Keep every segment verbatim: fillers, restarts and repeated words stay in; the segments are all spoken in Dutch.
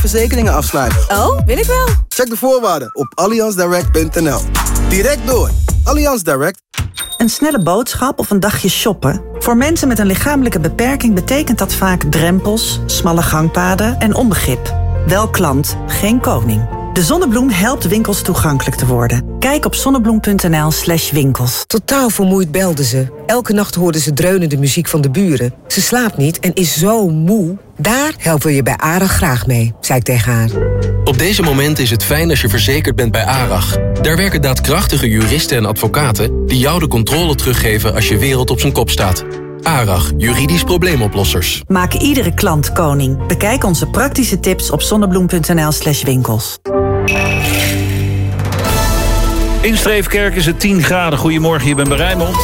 verzekeringen afsluiten. Oh, wil ik wel. Check de voorwaarden op allianz direct punt n l. Direct door. Allianz Direct. Een snelle boodschap of een dagje shoppen? Voor mensen met een lichamelijke beperking betekent dat vaak drempels, smalle gangpaden en onbegrip. Wel klant, geen koning. De Zonnebloem helpt winkels toegankelijk te worden. Kijk op zonnebloem punt n l slash winkels. Totaal vermoeid belde ze. Elke nacht hoorde ze dreunende muziek van de buren. Ze slaapt niet en is zo moe. Daar helpen we je bij ARAG graag mee, zei ik tegen haar. Op deze moment is het fijn als je verzekerd bent bij ARAG. Daar werken daadkrachtige juristen en advocaten die jou de controle teruggeven als je wereld op zijn kop staat. ARAG, juridisch probleemoplossers. Maak iedere klant koning. Bekijk onze praktische tips op zonnebloem punt n l slash winkels. In Streefkerk is het tien graden. Goedemorgen, je bent bij Rijnmond.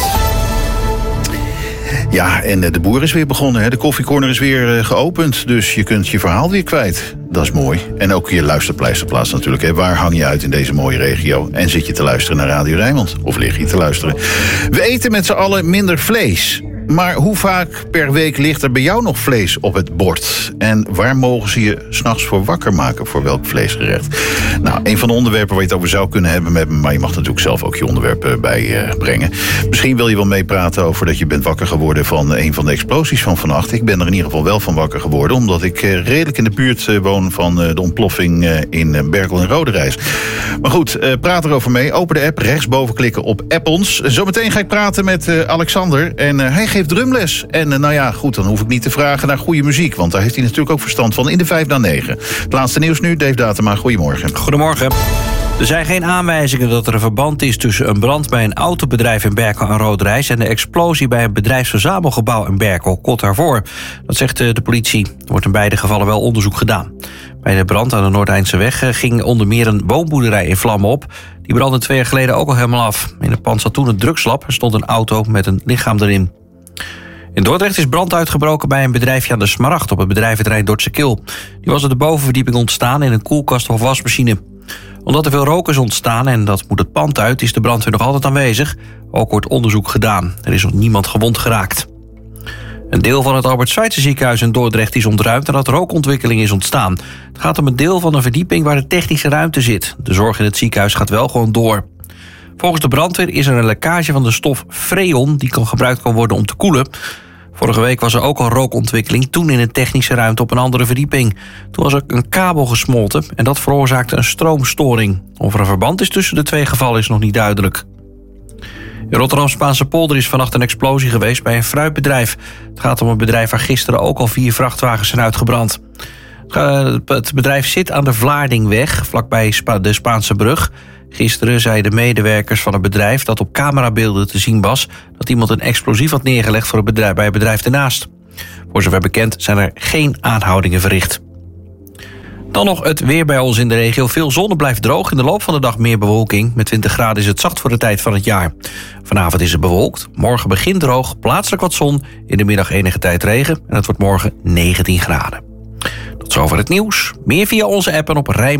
Ja, en de boer is weer begonnen. Hè. De koffiecorner is weer geopend. Dus je kunt je verhaal weer kwijt. Dat is mooi. En ook je luisterpleisterplaats natuurlijk. Hè. Waar hang je uit in deze mooie regio? En zit je te luisteren naar Radio Rijnmond? Of lig je te luisteren? We eten met z'n allen minder vlees. Maar hoe vaak per week ligt er bij jou nog vlees op het bord? En waar mogen ze je 's nachts voor wakker maken? Voor welk vleesgerecht? Nou, een van de onderwerpen waar je het over zou kunnen hebben met me, maar je mag natuurlijk zelf ook je onderwerpen bijbrengen. Uh, Misschien wil je wel meepraten over dat je bent wakker geworden van een van de explosies van vannacht. Ik ben er in ieder geval wel van wakker geworden, omdat ik uh, redelijk in de buurt uh, woon van uh, de ontploffing uh, in uh, Berkel en Roderijs. Maar goed, uh, praat erover mee. Open de app, rechtsboven klikken op App ons. Zometeen ga ik praten met uh, Alexander en uh, hij geeft drumles. En uh, nou ja, goed, dan hoef ik niet te vragen naar goede muziek, want daar heeft hij natuurlijk ook verstand van in de vijf na negen. Het laatste nieuws nu, Dave Datema, goedemorgen. Goedemorgen. Er zijn geen aanwijzingen dat er een verband is tussen een brand bij een autobedrijf in Berkel en Roderijs en de explosie bij een bedrijfsverzamelgebouw in Berkel kort daarvoor. Dat zegt de politie. Er wordt in beide gevallen wel onderzoek gedaan. Bij de brand aan de Noordeindse ging onder meer een woonboerderij in vlammen op. Die brandde twee jaar geleden ook al helemaal af. In het pand zat toen een drugslab. Er stond een auto met een lichaam erin. In Dordrecht is brand uitgebroken bij een bedrijfje aan de Smaragd op het bedrijventerrein Dordtse Kil. Die was op de bovenverdieping ontstaan in een koelkast of wasmachine. Omdat er veel rook is ontstaan en dat moet het pand uit, is de brandweer nog altijd aanwezig. Ook wordt onderzoek gedaan. Er is nog niemand gewond geraakt. Een deel van het Albert Schweitzer ziekenhuis in Dordrecht is ontruimd nadat rookontwikkeling is ontstaan. Het gaat om een deel van een verdieping waar de technische ruimte zit. De zorg in het ziekenhuis gaat wel gewoon door. Volgens de brandweer is er een lekkage van de stof freon die kan gebruikt kan worden om te koelen. Vorige week was er ook al rookontwikkeling, toen in een technische ruimte op een andere verdieping. Toen was er een kabel gesmolten en dat veroorzaakte een stroomstoring. Of er een verband is tussen de twee gevallen is nog niet duidelijk. In Rotterdam-Spaanse polder is vannacht een explosie geweest bij een fruitbedrijf. Het gaat om een bedrijf waar gisteren ook al vier vrachtwagens zijn uitgebrand. Het bedrijf zit aan de Vlaardingweg, vlakbij de Spaanse brug. Gisteren zeiden medewerkers van het bedrijf dat op camerabeelden te zien was dat iemand een explosief had neergelegd voor het bedrijf, bij het bedrijf ernaast. Voor zover bekend zijn er geen aanhoudingen verricht. Dan nog het weer bij ons in de regio. Veel zon, blijft droog. In de loop van de dag meer bewolking. Met twintig graden is het zacht voor de tijd van het jaar. Vanavond is het bewolkt. Morgen begint droog. Plaatselijk wat zon. In de middag enige tijd regen. En het wordt morgen negentien graden. Tot zover het nieuws. Meer via onze app en op Rijnmond.